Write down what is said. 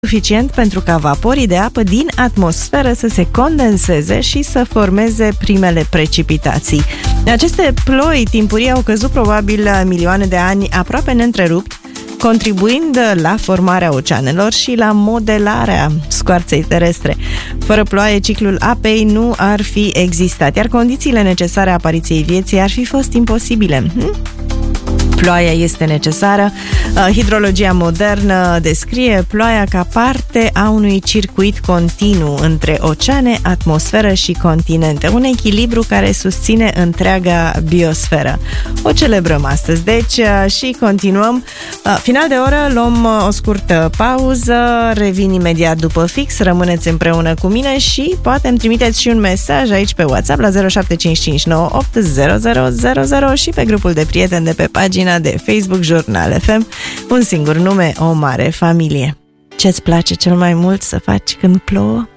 suficient pentru ca vaporii de apă din atmosferă să se condenseze și să formeze primele precipitații. Aceste ploi timpurii au căzut probabil milioane de ani aproape neîntrerupt, contribuind la formarea oceanelor și la modelarea scoarței terestre. Fără ploaie, ciclul apei nu ar fi existat, iar condițiile necesare apariției vieții ar fi fost imposibile. Ploaia este necesară. Hidrologia modernă descrie ploaia ca parte a unui circuit continuu între oceane, atmosferă și continente. Un echilibru care susține întreaga biosferă. O celebrăm astăzi, deci, și continuăm. Final de oră, luăm o scurtă pauză, revin imediat după fix, rămâneți împreună cu mine și poate îmi trimiteți și un mesaj aici pe WhatsApp la 0755980000 și pe grupul de prieteni de pe pagina de Facebook Jurnal FM. Un singur nume, o mare familie. Ce-ți place cel mai mult să faci când plouă?